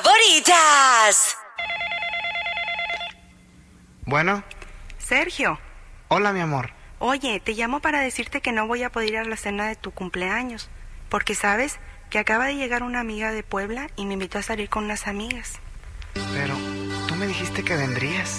favoritas. Bueno. Sergio. Hola, mi amor. Oye, te llamo para decirte que no voy a poder ir a la cena de tu cumpleaños, porque sabes que acaba de llegar una amiga de Puebla y me invitó a salir con unas amigas. Pero tú me dijiste que vendrías.